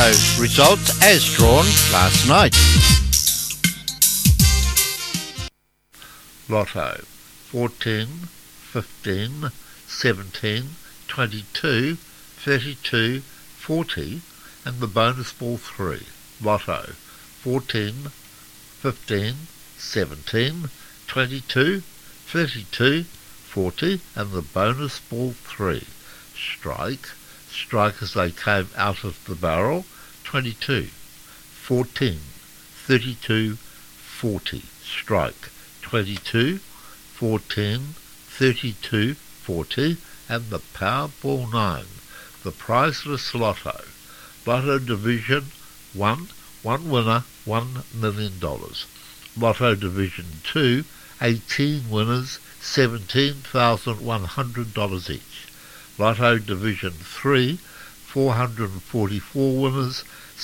Lotto results as drawn last night. Lotto 14, 15, 17, 22, 32, 40 and the bonus ball 3. Lotto 14, 15, 17, 22, 32, 40 and the bonus ball 3. Strike as they came out of the barrel 22, 14, 32, 40. Strike 22, 14, 32, 40 and the Powerball 9. The priceless Lotto. Lotto Division 1, one winner, $1 million. Lotto Division 2, 18 winners, $17,100 each. Lotto Division 3, 444 winners,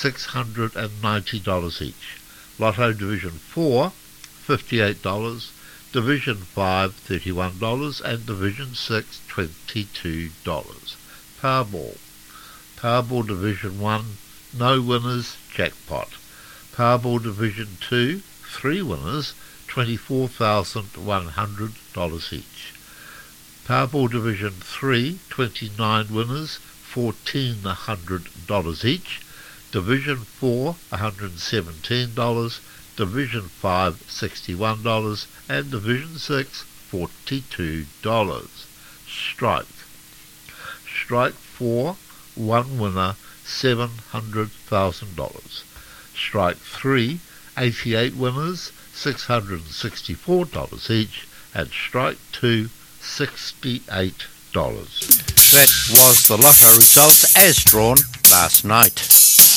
$690 each. Lotto Division 4, $58, Division 5, $31, and Division 6, $22. Powerball. Powerball Division 1, no winners, jackpot. Powerball Division 2, 3 winners, $24,100 each. Powerball Division 3, 29 winners, $1,400 each. Division 4, $117, Division 5, $61, and Division 6, $42. Strike 4, 1 winner, $700,000. Strike 3, 88 winners, $664 each, and Strike 2, $68. That was the Lotto results as drawn last night.